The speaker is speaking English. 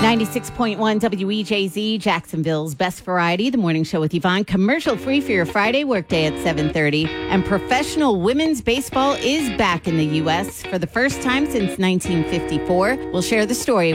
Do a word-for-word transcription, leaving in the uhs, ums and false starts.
ninety-six point one W E J Z, Jacksonville's best variety, the morning show with Yvonne. Commercial free for your Friday workday at seven thirty. And professional women's baseball is back in the U S for the first time since nineteen fifty-four. We'll share the story